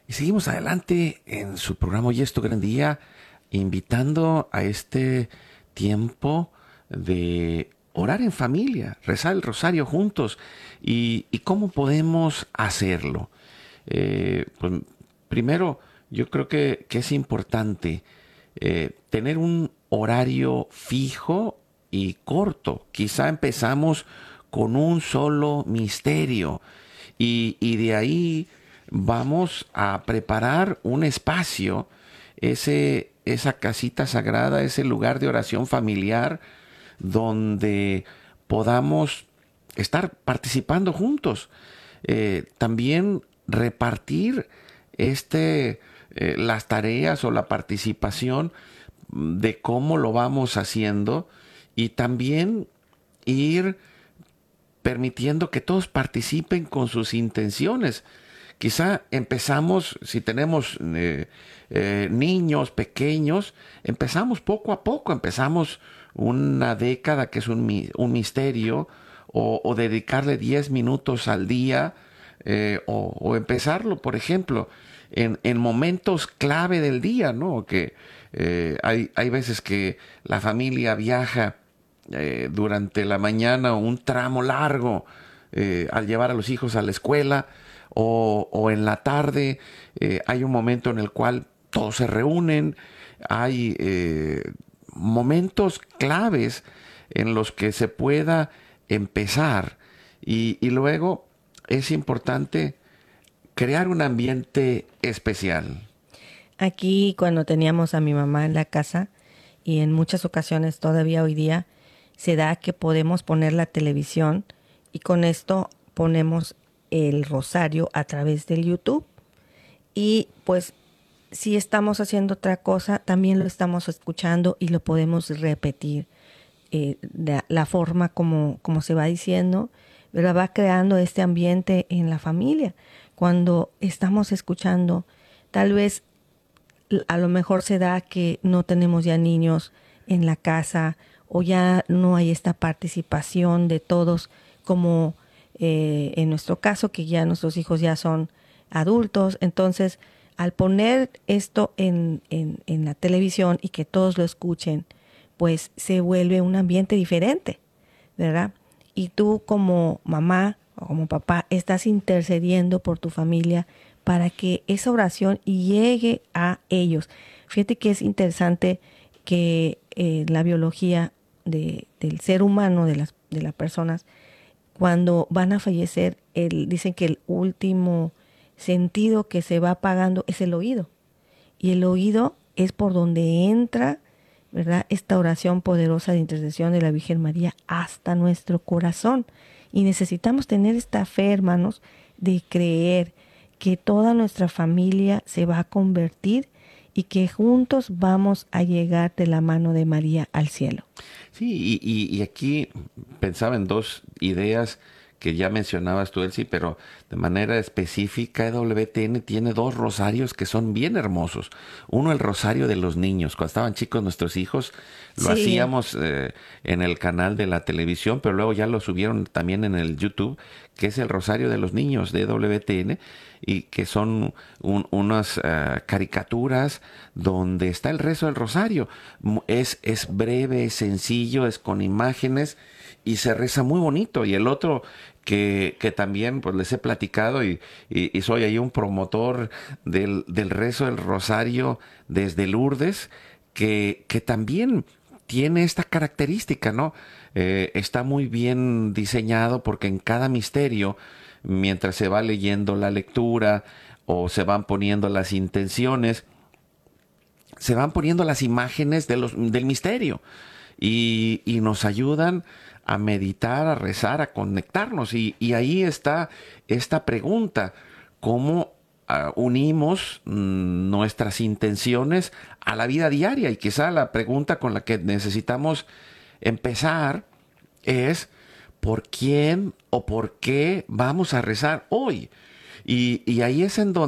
Y seguimos adelante en su programa Hoy es tu gran día, invitando a este tiempo de orar en familia, rezar el rosario juntos. ¿Y cómo podemos hacerlo? Pues primero, yo creo que es importante tener un horario fijo y corto. Quizá empezamos con un solo misterio y de ahí vamos a preparar un espacio, esa casita sagrada, ese lugar de oración familiar donde podamos estar participando juntos. También repartir las tareas o la participación de cómo lo vamos haciendo y también ir permitiendo que todos participen con sus intenciones. Quizá empezamos, si tenemos niños pequeños, empezamos poco a poco, empezamos una década que es un misterio, o dedicarle 10 minutos al día, o empezarlo, por ejemplo, en momentos clave del día, ¿no? Que hay veces que la familia viaja durante la mañana un tramo largo al llevar a los hijos a la escuela, o en la tarde hay un momento en el cual todos se reúnen. Hay momentos claves en los que se pueda empezar y luego es importante crear un ambiente especial. Aquí cuando teníamos a mi mamá en la casa, y en muchas ocasiones todavía hoy día, se da que podemos poner la televisión y con esto ponemos el rosario a través del YouTube. Y pues si estamos haciendo otra cosa, también lo estamos escuchando y lo podemos repetir. La forma como se va diciendo, ¿verdad? Va creando este ambiente en la familia. Cuando estamos escuchando, tal vez a lo mejor se da que no tenemos ya niños en la casa o ya no hay esta participación de todos como en nuestro caso, que ya nuestros hijos ya son adultos. Entonces, al poner esto en la televisión y que todos lo escuchen, pues se vuelve un ambiente diferente, ¿verdad? Y tú como mamá o como papá estás intercediendo por tu familia para que esa oración llegue a ellos. Fíjate que es interesante que la biología del ser humano, de las personas, cuando van a fallecer, dicen que el último sentido que se va apagando es el oído. Y el oído es por donde entra, ¿verdad?, esta oración poderosa de intercesión de la Virgen María hasta nuestro corazón. Y necesitamos tener esta fe, hermanos, de creer que toda nuestra familia se va a convertir y que juntos vamos a llegar de la mano de María al cielo. Sí, y aquí pensaba en dos ideas que ya mencionabas tú, Elsie, pero de manera específica, EWTN tiene dos rosarios que son bien hermosos. Uno, el rosario de los niños. Cuando estaban chicos nuestros hijos, lo Sí. hacíamos en el canal de la televisión, pero luego ya lo subieron también en el YouTube, que es el rosario de los niños de EWTN, y que son unas caricaturas donde está el rezo del rosario. Es breve, es sencillo, es con imágenes y se reza muy bonito. Y el otro que también pues les he platicado y soy ahí un promotor del rezo del rosario desde Lourdes, que también tiene esta característica, ¿no? Está muy bien diseñado porque en cada misterio, mientras se va leyendo la lectura o se van poniendo las intenciones, se van poniendo las imágenes del misterio y nos ayudan a meditar, a rezar, a conectarnos. Y ahí está esta pregunta: ¿cómo unimos nuestras intenciones a la vida diaria? Y quizá la pregunta con la que necesitamos empezar es: ¿por quién o por qué vamos a rezar hoy? Y ahí es en donde